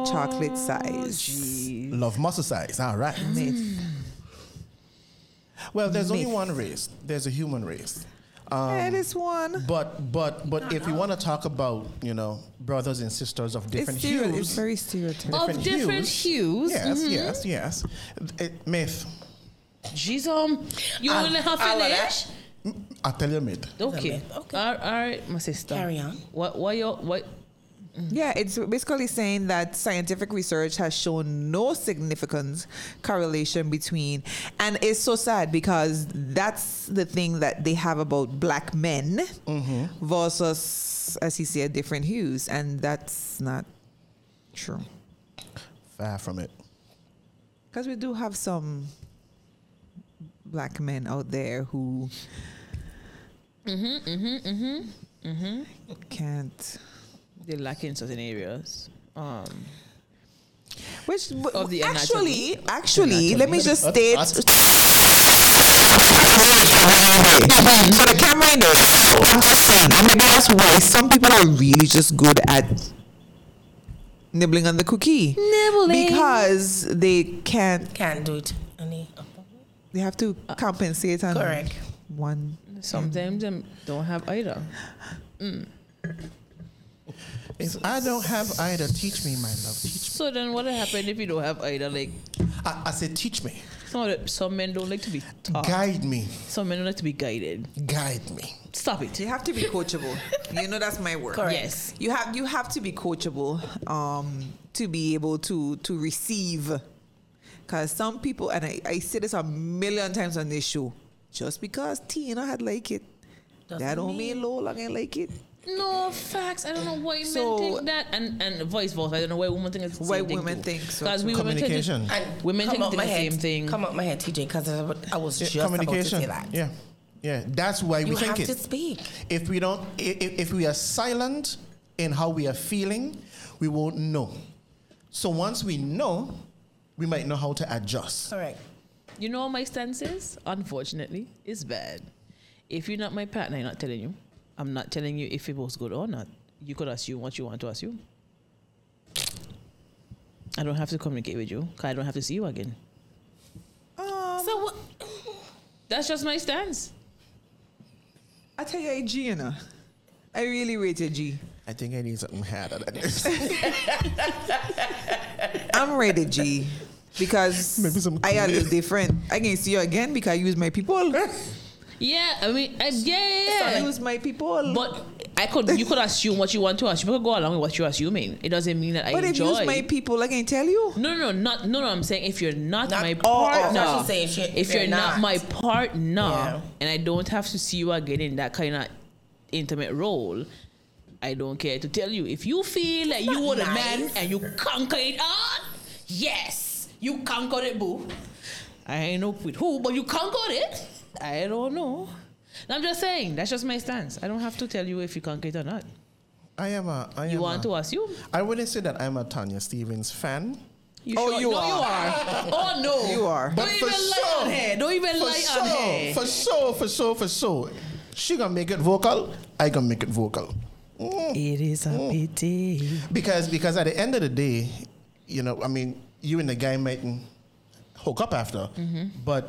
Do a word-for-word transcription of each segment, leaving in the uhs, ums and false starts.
oh, chocolate size. Geez. Love muscle size. All right. Myth. Well, there's only Myth. one race. There's a human race. Um, Yeah, this one. But but but if we want to talk about, you know, brothers and sisters of different It's, stereo- hues, it's very stereotypical. Of different different hues. yes, Mhm. yes, yes. It, myth. Jeez, um, you I'll- only have I'll let finish. I tell you myth. Okay. myth. Okay. All, all right, my sister. Carry on. What? What? Your what? Yeah, it's basically saying that scientific research has shown no significant correlation between, and it's so sad because that's the thing that they have about black men versus, as he said, different hues, and that's not true. Far from it. Because we do have some black men out there who Mm-hmm. Mm-hmm. Mm-hmm. Mm-hmm. can't. They lack in certain areas. Um. Which Of the actually, actually, let me just What- state. what? So the camera in there. I'm just saying. And maybe that's why some people are really just good at nibbling on the cookie Nibbling. because they can't. Can't do it. Any. They have to compensate on Correct. one. Sometimes them don't have either. If I don't have either, teach me, my love. Teach So then, what happen if you don't have either? Like me. I, I said, teach me. some of the, some men don't like to be taught. Guide me. Some men don't like to be guided. Guide me. Stop it. You have to be coachable. You know that's my word. Correct. Yes. You have you have to be coachable um, to be able to to receive. Because some people, and I, I say this a million times on this show, just because Tina had like it, Doesn't that don't mean- mean Lola can like it. No facts. I don't know why So- men think that, and and vice versa. I don't know why women think it's the Why same thing women too. think so Because too. we women think it- Communication. And Women come think up they my the head, same thing. Come up my head, T J, because I, I was Yeah, just about to communication. say that. Yeah. Yeah. That's why we You think have it. to speak. If we don't, if, if we are silent in how we are feeling, we won't know. So once we know, we might know how to adjust. Correct. You know what my stance is? Unfortunately, it's bad. If you're not my partner, I'm not telling you. I'm not telling you if it was good or not. You could assume what you want to assume. I don't have to communicate with you because I don't have to see you again. Um, So what? That's just my stance. I tell you, a G, you know, I really rate a G. I think I need something harder than this. I'm rated G because Maybe some I are a clear- little different. I can see you again because I use my people. Yeah, I mean, I, yeah, yeah, I yeah. use my people. But I could, you could assume what you want to assume. You could go along with what you're assuming. It doesn't mean that I But if enjoy. you use my people, I can tell you. No, no, not no, no. I'm saying if you're not, Not- my oh, oh, partner, that's what I'm saying, shit, if if you're, you're not, not. my partner, Yeah. and I don't have to see you again in that kind of intimate role, I don't care to tell you. If you feel like you not were the man nice. and you conquer it on, yes, you conquered it, boo. I ain't know with who, but you conquered it. I don't know. I'm just saying, that's just my stance. I don't have to tell you if you conquer it or not. I am a. I You am want a, to assume? I wouldn't say that I'm a Tanya Stevens fan. You Oh, sure? you no, are. you are. Oh no, You are. Don't But even for lie sure, on her. Don't even For lie sure, on her. for sure, for sure, for sure. She gonna make it vocal. I gonna make it vocal. Mm. It is a pity. Because because at the end of the day, you know, I mean, you and the guy might hook up after, Mm-hmm. but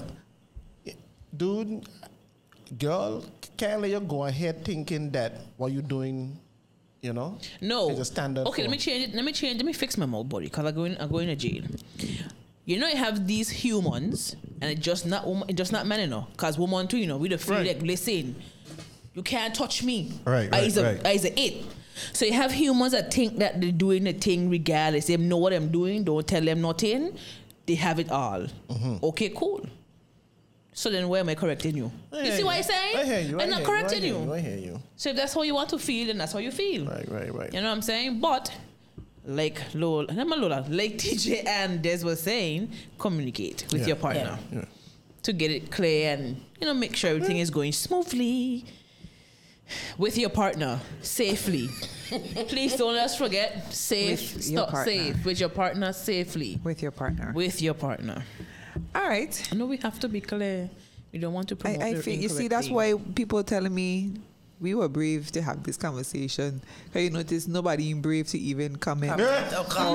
dude, girl, can't let you go ahead thinking that what you're doing, you know, No. is a standard. Okay, for- let me change it. Let me change. Let me fix my mouth body because I go in. I go in a jail. You know, you have these humans, and it's just not woman, it's just not men, you know. Because woman too, you know, we the feel Right. like listen, you can't touch me. Right, I right, is a, right. I is a it. So you have humans that think that they're doing the thing regardless. They know what I'm doing. Don't tell them nothing. They have it all. Mm-hmm. Okay, cool. So then, where am I correcting you? I You hear see what I'm saying? I hear you. I I'm not hear correcting you. you. I hear you. I hear you. So if that's how you want to feel, then that's how you feel. Right, right, right. You know what I'm saying? But like Lola, not my Lola, like T J and Des was saying, communicate with Yeah. your partner Yeah. to get it clear and you know make sure everything is going smoothly with your partner safely. Please don't let's forget safe. With your Stop partner. safe with your partner safely With your partner. with your partner. All right. I know we have to be clear. We don't want to promote. I, I the feel, you see, incorrect that's thing. why people telling me we were brave to have this conversation. Because you notice nobody brave to even comment. Oh, come